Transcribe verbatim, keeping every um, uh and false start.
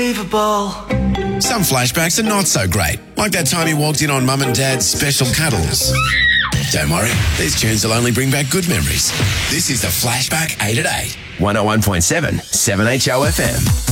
Some flashbacks are not so great, like that time you walked in on Mum and Dad's special cuddles. Don't worry, these tunes will only bring back good memories. This is the Flashback eight at eight. one oh one point seven, seven H O F M.